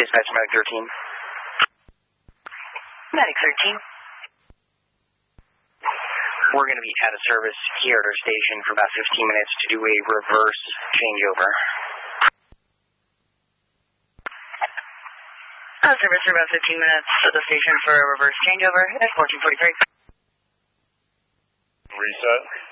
Dispatch Medic 13. Medic 13. We're going to be out of service here at our station for about 15 minutes to do a reverse changeover. Out of service for about 15 minutes at the station for a reverse changeover at 1443. Reset.